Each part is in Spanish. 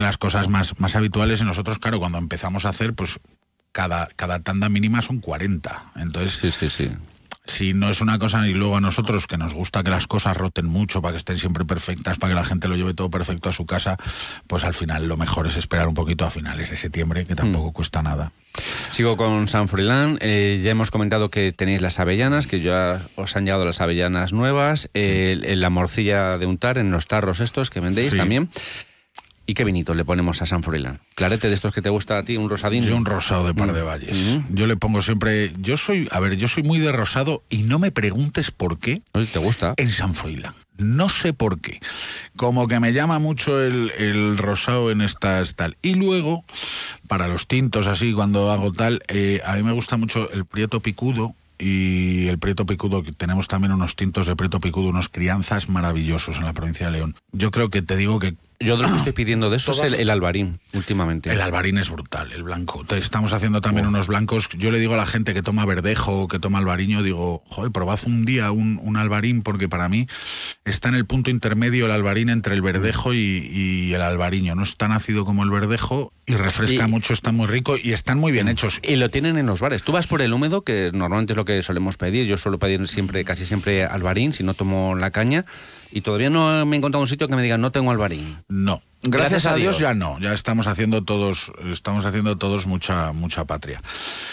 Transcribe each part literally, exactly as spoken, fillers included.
las cosas más, más habituales, y nosotros, claro, cuando empezamos a hacer, pues cada, cada tanda mínima son cuarenta. Entonces, sí, sí, sí. si no es una cosa, y luego a nosotros que nos gusta que las cosas roten mucho para que estén siempre perfectas, para que la gente lo lleve todo perfecto a su casa, pues al final lo mejor es esperar un poquito a finales de septiembre, que tampoco mm. cuesta nada. Sigo con San Froilán. Eh, ya hemos comentado que tenéis las avellanas, que ya os han llegado las avellanas nuevas, eh, sí. la morcilla de untar en los tarros estos que vendéis sí. también. ¿Y qué vinito le ponemos a San Froilán? ¿Clarete de estos que te gusta a ti, un rosadín? Yo un rosado de Par de Valles. Mm-hmm. Yo le pongo siempre... Yo soy... A ver, yo soy muy de rosado y no me preguntes por qué. ¿Te gusta? En San Froilán. No sé por qué. Como que me llama mucho el, el rosado en estas tal. Y luego, para los tintos así, cuando hago tal, eh, a mí me gusta mucho el prieto picudo. Y el prieto picudo, que tenemos también unos tintos de prieto picudo, unos crianzas maravillosos en la provincia de León. Yo creo que te digo que... Yo de lo que estoy pidiendo de eso es el, el albarín, últimamente. El albarín es brutal, el blanco. Estamos haciendo también oh. unos blancos. Yo le digo a la gente que toma verdejo, que toma albariño, digo, joder, probad un día un, un albarín, porque para mí está en el punto intermedio el albarín entre el verdejo y, y el albariño. No es tan ácido como el verdejo y refresca y, mucho, está muy rico y están muy bien hechos. Y lo tienen en los bares. Tú vas por el húmedo, que normalmente es lo que solemos pedir. Yo suelo pedir siempre, casi siempre albarín, si no tomo la caña. Y todavía no me he encontrado un sitio que me digan no tengo albarín. No. Gracias, Gracias a Dios, Dios ya no. Ya estamos haciendo todos, estamos haciendo todos mucha, mucha patria.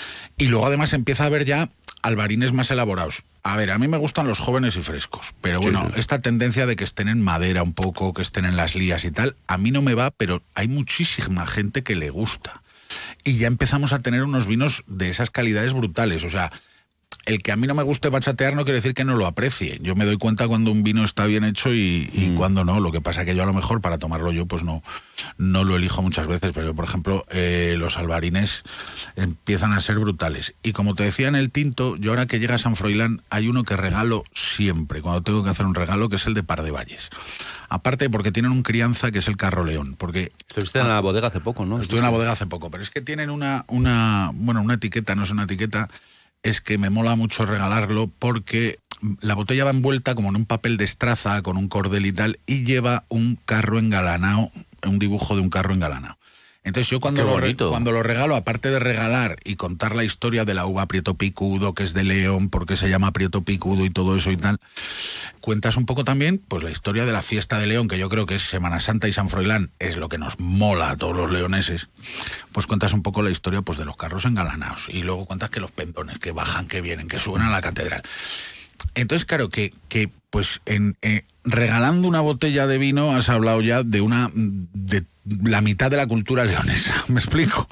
Y luego además empieza a haber ya albarines más elaborados. A ver, a mí me gustan los jóvenes y frescos, pero bueno, sí, sí. esta tendencia de que estén en madera un poco, que estén en las lías y tal, a mí no me va, pero hay muchísima gente que le gusta. Y ya empezamos a tener unos vinos de esas calidades brutales, o sea... El que a mí no me guste bachatear no quiere decir que no lo aprecie. Yo me doy cuenta cuando un vino está bien hecho y, y mm. cuando no. Lo que pasa es que yo a lo mejor para tomarlo yo pues no, no lo elijo muchas veces. Pero yo, por ejemplo, eh, los albarines empiezan a ser brutales. Y como te decía en el tinto, yo ahora que llega a San Froilán hay uno que regalo siempre, cuando tengo que hacer un regalo, que es el de Par de Valles. Aparte porque tienen un crianza que es el Carro León. Porque estuviste en la bodega hace poco, ¿no? Estuve en la bodega hace poco, pero es que tienen una, una, bueno, una etiqueta, no es una etiqueta... es que me mola mucho regalarlo porque la botella va envuelta como en un papel de estraza con un cordel y tal, y lleva un carro engalanado, un dibujo de un carro engalanado. Entonces yo cuando lo, re, cuando lo regalo, aparte de regalar y contar la historia de la uva Prieto Picudo, que es de León, porque se llama Prieto Picudo y todo eso y tal, cuentas un poco también pues la historia de la fiesta de León, que yo creo que es Semana Santa y San Froilán, es lo que nos mola a todos los leoneses. Pues cuentas un poco la historia pues de los carros engalanados y luego cuentas que los pendones que bajan, que vienen, que suben a la catedral. Entonces, claro, que, que pues en eh, regalando una botella de vino has hablado ya de una de la mitad de la cultura leonesa, ¿me explico?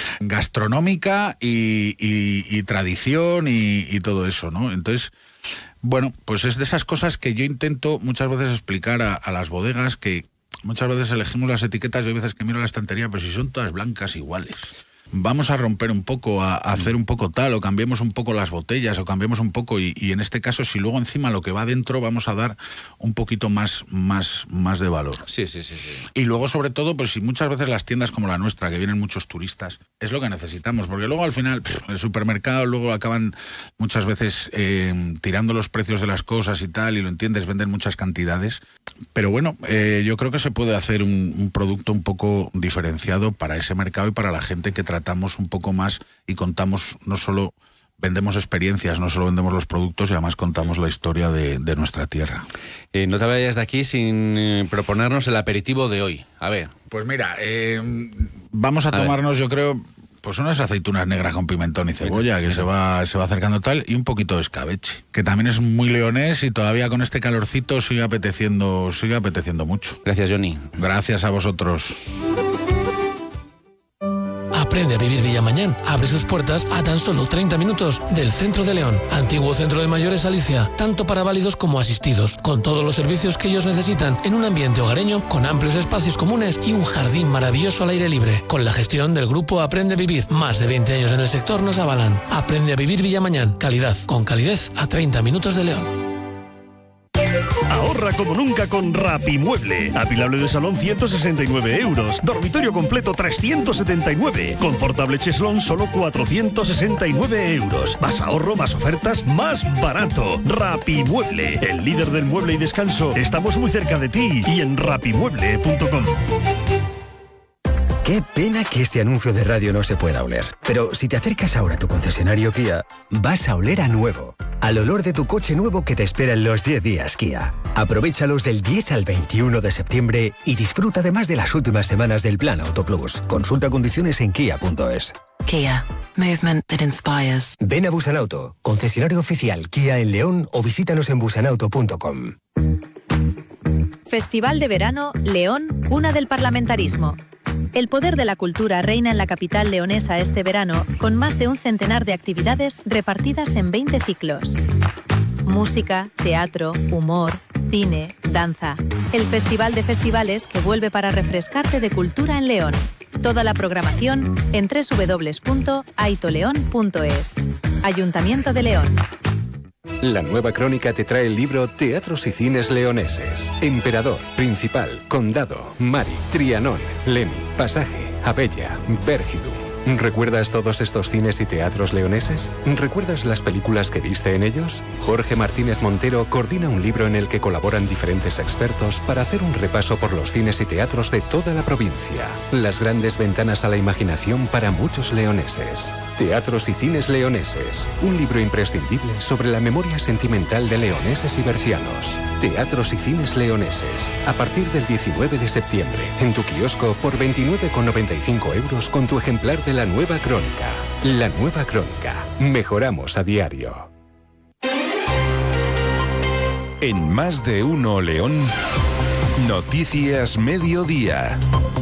Gastronómica y, y, y tradición y, y todo eso, ¿no? Entonces, bueno, pues es de esas cosas que yo intento muchas veces explicar a, a las bodegas, que muchas veces elegimos las etiquetas y hay veces que miro la estantería, pero si son todas blancas iguales. Vamos a romper un poco, a, a hacer un poco tal, o cambiemos un poco las botellas, o cambiemos un poco, y, y en este caso, si luego encima lo que va dentro vamos a dar un poquito más, más, más de valor. Sí, sí, sí, sí. Y luego, sobre todo, pues si muchas veces las tiendas como la nuestra, que vienen muchos turistas, es lo que necesitamos, porque luego al final, pff, el supermercado luego acaban muchas veces eh, tirando los precios de las cosas y tal, y lo entiendes, venden muchas cantidades. Pero bueno, eh, yo creo que se puede hacer un, un producto un poco diferenciado para ese mercado y para la gente que tratamos un poco más y contamos, no solo vendemos experiencias, no solo vendemos los productos, y además contamos la historia de, de nuestra tierra. Eh, no te vayas de aquí sin eh, proponernos el aperitivo de hoy. A ver. Pues mira, eh, vamos a, a tomarnos, ver. yo creo... Pues unas aceitunas negras con pimentón y cebolla, que se va, se va acercando tal, y un poquito de escabeche, que también es muy leonés y todavía con este calorcito sigue apeteciendo, sigue apeteciendo mucho. Gracias, Johnny. Gracias a vosotros. Aprende a vivir Villamañán. Abre sus puertas a tan solo treinta minutos del centro de León. Antiguo centro de mayores Alicia, tanto para válidos como asistidos, con todos los servicios que ellos necesitan, en un ambiente hogareño, con amplios espacios comunes y un jardín maravilloso al aire libre. Con la gestión del grupo Aprende a Vivir, más de veinte años en el sector nos avalan. Aprende a vivir Villamañán. Calidad, con calidez, a treinta minutos de León. Ahorra como nunca con Rapimueble. Apilable de salón ciento sesenta y nueve euros. Dormitorio completo trescientos setenta y nueve. Confortable cheslón solo cuatrocientos sesenta y nueve euros. Más ahorro, más ofertas, más barato. Rapimueble, el líder del mueble y descanso. Estamos muy cerca de ti y en rapimueble punto com. Qué pena que este anuncio de radio no se pueda oler. Pero si te acercas ahora a tu concesionario Kia, vas a oler a nuevo. Al olor de tu coche nuevo que te espera en los diez días Kia. Aprovéchalos del diez al veintiuno de septiembre y disfruta además de las últimas semanas del Plan Auto Plus. Consulta condiciones en kia punto es. Kia. Movement that inspires. Ven a Busanauto, concesionario oficial Kia en León o visítanos en busanauto punto com. Festival de Verano León, cuna del parlamentarismo. El poder de la cultura reina en la capital leonesa este verano, con más de un centenar de actividades repartidas en veinte ciclos. Música, teatro, humor, cine, danza. El Festival de Festivales que vuelve para refrescarte de cultura en León. Toda la programación en doble u doble u doble u punto aitoleón punto es. Ayuntamiento de León. La Nueva Crónica te trae el libro Teatros y Cines Leoneses. Emperador, Principal, Condado, Mari, Trianón, Lemi, Pasaje, Abella, Bérgidu. ¿Recuerdas todos estos cines y teatros leoneses? ¿Recuerdas las películas que viste en ellos? Jorge Martínez Montero coordina un libro en el que colaboran diferentes expertos para hacer un repaso por los cines y teatros de toda la provincia. Las grandes ventanas a la imaginación para muchos leoneses. Teatros y Cines Leoneses. Un libro imprescindible sobre la memoria sentimental de leoneses y bercianos. Teatros y Cines Leoneses. A partir del diecinueve de septiembre, en tu kiosco por veintinueve con noventa y cinco euros con tu ejemplar de La Nueva Crónica. La Nueva Crónica. Mejoramos a diario. En Más de Uno León, Noticias Mediodía.